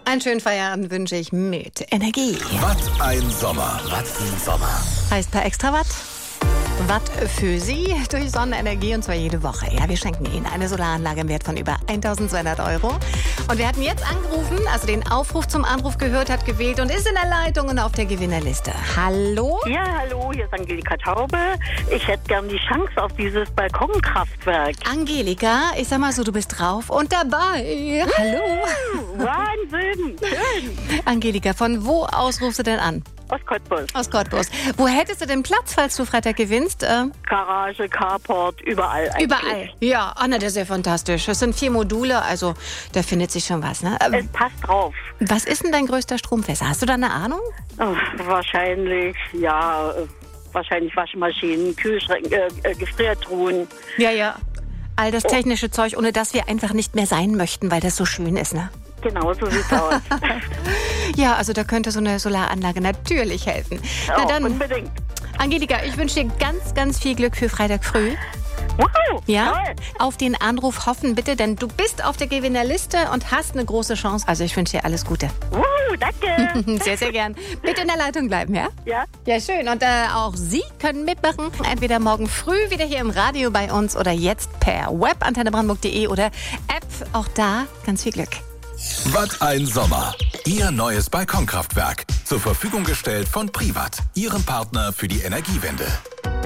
Einen schönen Feierabend wünsche ich mit Energie. Watt ein Sommer. Watt ein Sommer. Heißt per Extrawatt. Watt für Sie durch Sonnenenergie und zwar jede Woche. Ja, wir schenken Ihnen eine Solaranlage im Wert von über 1.200 €. Und wir hatten jetzt angerufen, also den Aufruf zum Anruf gehört, hat gewählt und ist in der Leitung und auf der Gewinnerliste. Hallo? Ja, hallo, hier ist Angelika Taube. Ich hätte gern die Chance auf dieses Balkonkraftwerk. Angelika, ich sag mal so, du bist drauf und dabei. Hallo? Wahnsinn, schön. Angelika, von wo aus rufst du denn an? Aus Cottbus. Aus Cottbus. Wo hättest du denn Platz, falls du Freitag gewinnst? Garage, Carport, überall eigentlich. Überall. Ja, Anna, das ist ja fantastisch. Es sind 4 Module, also da findet sich schon was, ne? Es passt drauf. Was ist denn dein größter Stromfresser? Hast du da eine Ahnung? Wahrscheinlich Waschmaschinen, Kühlschränke, Gefriertruhen. Ja. All das technische Zeug, ohne das wir einfach nicht mehr sein möchten, weil das so schön ist, ne? Genau, so sieht's aus. Ja, also da könnte so eine Solaranlage natürlich helfen. Na dann, unbedingt. Angelika, ich wünsche dir ganz, ganz viel Glück für Freitag früh. Wow, Ja, toll. auf den Anruf hoffen bitte, denn du bist auf der Gewinnerliste und hast eine große Chance. Also ich wünsche dir alles Gute. Danke. Sehr, sehr gern. Bitte in der Leitung bleiben, ja? Ja. Ja, schön. Und auch Sie können mitmachen. Entweder morgen früh wieder hier im Radio bei uns oder jetzt per Web, antennebrandenburg.de oder App. Auch da ganz viel Glück. Watt ein Sommer. Ihr neues Balkonkraftwerk. Zur Verfügung gestellt von Privat, Ihrem Partner für die Energiewende.